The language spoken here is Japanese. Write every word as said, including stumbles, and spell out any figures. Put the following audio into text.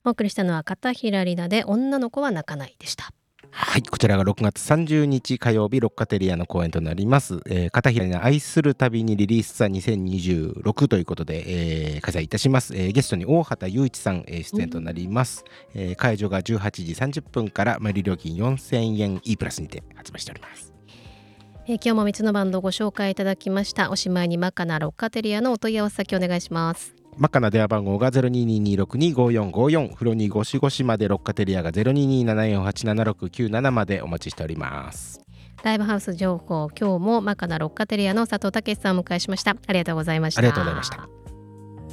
お送りしたのは片平里奈で女の子は泣かないでした。 はい、こちらがろくがつさんじゅうにち火曜日、ロッカテリアの公演となります、えー、片平里奈愛する旅にリリースさにせんにじゅうろくということで、えー、開催いたします、えー、ゲストに大畑雄一さん、えー、出演となります、えー、会場がじゅうはちじさんじゅっぷんから前売り料金よんせんえん E プラスにて発売しております。 えー、今日もみっつのバンドをご紹介いただきました。おしまいにマカナロッカテリアのお問い合わせ先お願いします。 マッカナ電話番号が ゼロにににろくにごよんごよん、フロニーごしごしまで、ロッカテリアが ゼロににななよんはちななろくきゅうなな までお待ちしております。 ライブハウス情報、今日もマカナロッカテリアの佐藤武さんをお迎えしました。ありがとうございました。 ありがとうございました。